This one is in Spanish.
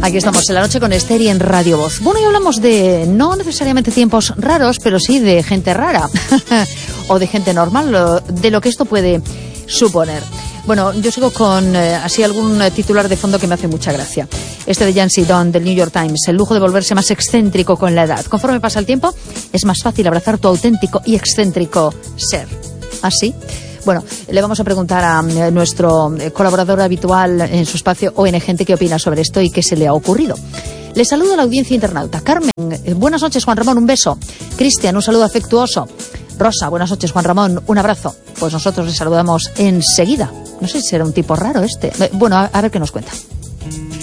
Aquí estamos en la noche con Esther y en Radio Voz. Bueno, y hablamos de no necesariamente tiempos raros, pero sí de gente rara o de gente normal, de lo que esto puede suponer. Bueno, yo sigo con así algún titular de fondo que me hace mucha gracia. Este de Yancey Dunn del New York Times: el lujo de volverse más excéntrico con la edad. Conforme pasa el tiempo, es más fácil abrazar tu auténtico y excéntrico ser. ¿Así? Bueno, le vamos a preguntar a nuestro colaborador habitual en su espacio ONG Gente qué opina sobre esto y qué se le ha ocurrido. Le saludo a la audiencia internauta. Carmen, buenas noches, Juan Ramón, un beso. Cristian, un saludo afectuoso. Rosa, buenas noches, Juan Ramón, un abrazo. Pues nosotros le saludamos enseguida. No sé si será un tipo raro este. Bueno, a ver qué nos cuenta.